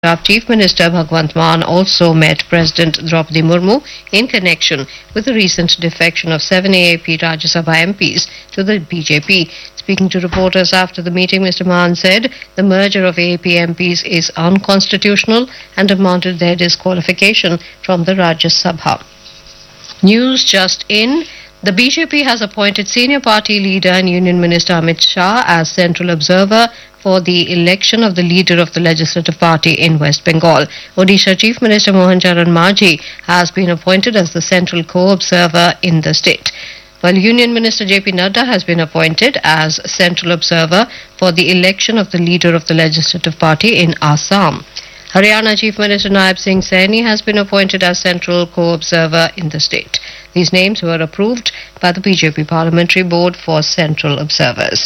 Chief Minister Bhagwant Mann also met President Draupadi Murmu in connection with the recent defection of 7 AAP Rajya Sabha MPs to the BJP. Speaking to reporters after the meeting, Mr. Mann said the merger of AAP MPs is unconstitutional and demanded their disqualification from the Rajya Sabha. News just in. The BJP has appointed senior party leader and Union Minister Amit Shah as central observer for the election of the leader of the Legislative Party in West Bengal. Odisha Chief Minister Mohan Charan Majhi has been appointed as the central co-observer in the state, while Union Minister JP Nadda has been appointed as central observer for the election of the leader of the Legislative Party in Assam. Haryana Chief Minister Naib Singh Saini has been appointed as central co-observer in the state. These names were approved by the BJP Parliamentary Board for central observers.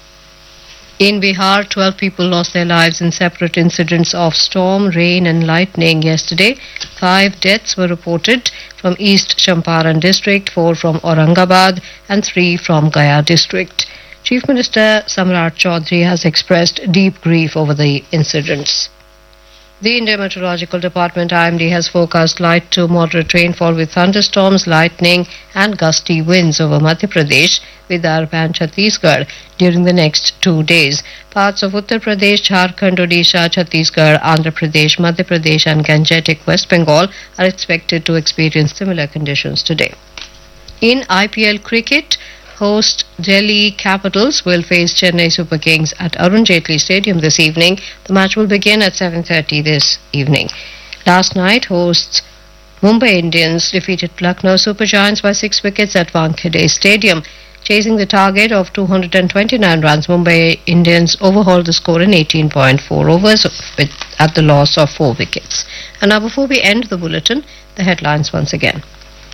In Bihar, 12 people lost their lives in separate incidents of storm, rain and lightning yesterday. 5 deaths were reported from East Champaran district, 4 from Aurangabad and 3 from Gaya district. Chief Minister Samrat Chaudhary has expressed deep grief over the incidents. The Indian Meteorological Department IMD has forecast light to moderate rainfall with thunderstorms, lightning and gusty winds over Madhya Pradesh, Vidarbha and Chhattisgarh during the next 2 days. Parts of Uttar Pradesh, Jharkhand, Odisha, Chhattisgarh, Andhra Pradesh, Madhya Pradesh and Gangetic West Bengal are expected to experience similar conditions today. In IPL cricket, host Delhi Capitals will face Chennai Super Kings at Arun Jaitley Stadium this evening. The match will begin at 7:30 this evening. Last night, hosts Mumbai Indians defeated Lucknow Super Giants by 6 wickets at Wankhede Stadium. Chasing the target of 229 runs, Mumbai Indians overhauled the score in 18.4 overs at the loss of 4 wickets. And now, before we end the bulletin, the headlines once again.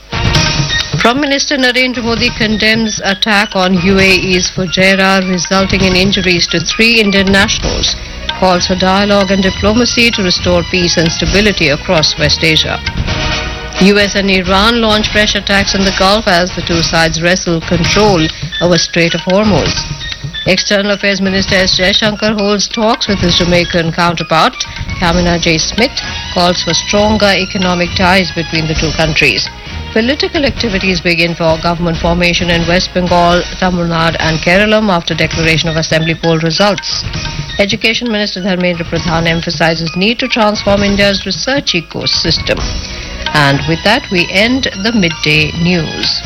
Prime Minister Narendra Modi condemns attack on UAE's Fujairah resulting in injuries to 3 Indian nationals. Calls for dialogue and diplomacy to restore peace and stability across West Asia. US and Iran launch fresh attacks in the Gulf as the two sides wrestle control over Strait of Hormuz. External Affairs Minister S. Jaishankar holds talks with his Jamaican counterpart, Kamina J. Smith, calls for stronger economic ties between the two countries. Political activities begin for government formation in West Bengal, Tamil Nadu and Kerala after declaration of assembly poll results. Education Minister Dharmendra Pradhan emphasizes need to transform India's research ecosystem. And with that, we end the midday news.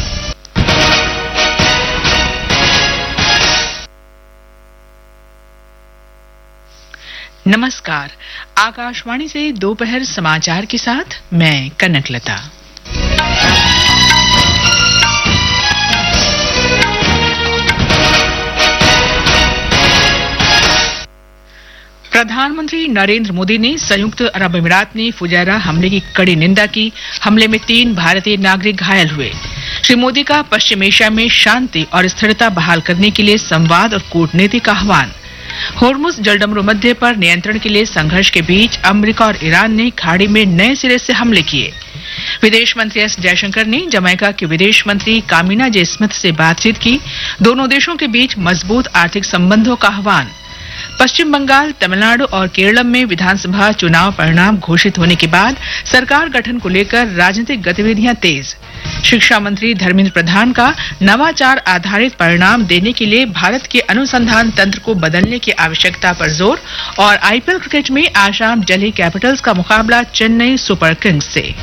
नमस्कार, आकाशवाणी से दोपहर समाचार के साथ मैं कनकलता। प्रधानमंत्री नरेंद्र मोदी ने संयुक्त अरब अमीरात में फुजैरा हमले की कड़ी निंदा की। हमले में 3 भारतीय नागरिक घायल हुए। श्री मोदी का पश्चिम एशिया में शांति और स्थिरता बहाल करने के लिए संवाद और कूटनीतिक आह्वान। होर्मुज जलडमरू मध्य पर नियंत्रण के लिए संघर्ष के बीच अमेरिका और ईरान ने खाड़ी में नए सिरे से हमले किए। विदेश मंत्री एस जयशंकर ने जमैका के विदेश मंत्री कामिना जे स्मिथ से बातचीत की। दोनों देशों के बीच मजबूत आर्थिक संबंधों का आह्वान। पश्चिम बंगाल, तमिलनाडु और केरल में विधानसभा चुनाव परिणाम घोषित होने के बाद सरकार गठन को लेकर राजनीतिक गतिविधियां तेज। शिक्षा मंत्री धर्मेंद्र प्रधान का नवाचार आधारित परिणाम देने के लिए भारत के अनुसंधान तंत्र को बदलने की आवश्यकता पर जोर। और आईपीएल क्रिकेट में आज शाम दिल्ली कैपिटल्स का मुकाबला चेन्नई सुपर किंग्स से।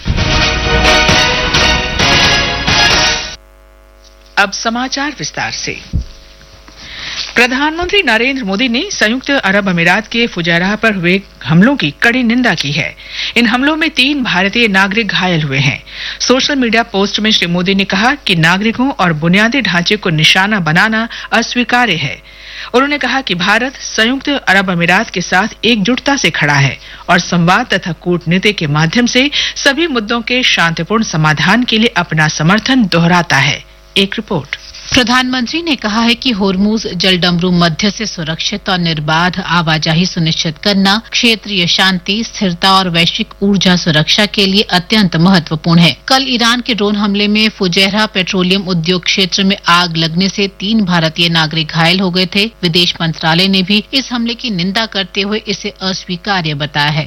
अब समाचार विस्तार से। प्रधानमंत्री नरेंद्र मोदी ने संयुक्त अरब अमीरात के फुजैरा पर हुए हमलों की कड़ी निंदा की है। इन हमलों में 3 भारतीय नागरिक घायल हुए हैं। सोशल मीडिया पोस्ट में श्री मोदी ने कहा कि नागरिकों और बुनियादी ढांचे को निशाना बनाना अस्वीकार्य है। उन्होंने कहा कि भारत संयुक्त अरब अमीरात के साथ एकजुटता से खड़ा है और संवाद तथा कूटनीति के माध्यम से सभी मुद्दों के शांतिपूर्ण समाधान के लिए अपना समर्थन दोहराता है। एक रिपोर्ट। प्रधानमंत्री ने कहा है कि होर्मुज जलडमरू मध्य से सुरक्षित और निर्बाध आवाजाही सुनिश्चित करना क्षेत्रीय शांति, स्थिरता और वैश्विक ऊर्जा सुरक्षा के लिए अत्यंत महत्वपूर्ण है। कल ईरान के ड्रोन हमले में फुजैरा पेट्रोलियम उद्योग क्षेत्र में आग लगने से 3 भारतीय नागरिक घायल हो गए थे। विदेश मंत्रालय ने भी इस हमले की निंदा करते हुए इसे अस्वीकार्य बताया है।